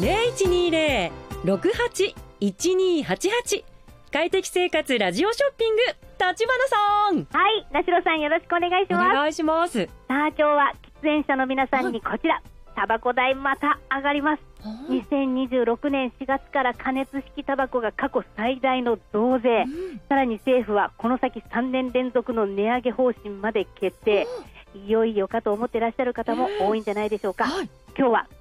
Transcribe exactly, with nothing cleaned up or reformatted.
ゼロいちにゼロ ろくはち いちにはちはち。快適生活ラジオショッピング、立花さん。 はい、なしろさんよろしくお願いします。 お願いします。 さあ今日は喫煙者の皆さんにこちら、タバコ代また上がります。にせんにじゅうろくねんしがつから加熱式タバコが過去最大の増税、うん、さらに政府はこの先さんねん連続の値上げ方針まで決定。いよいよかと思ってらっしゃる方も多いんじゃないでしょうか、はい、今日は